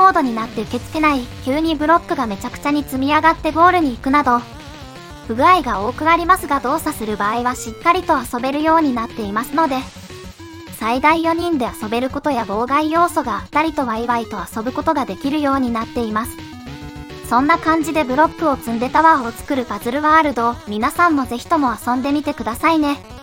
ードになって受け付けない、急にブロックがめちゃくちゃに積み上がってゴールに行くなど、不具合が多くありますが、動作する場合はしっかりと遊べるようになっていますので、最大4人で遊べることや妨害要素が2人とワイワイと遊ぶことができるようになっています。そんな感じでブロックを積んでタワーを作るパズルワールド、皆さんもぜひとも遊んでみてくださいね。